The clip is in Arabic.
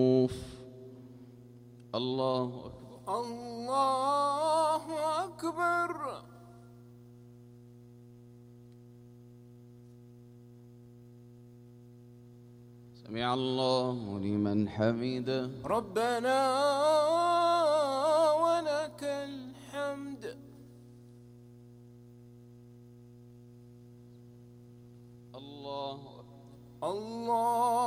الله أكبر. الله أكبر. سمع الله لمن حمده. ربنا ولك الحمد. الله أكبر. الله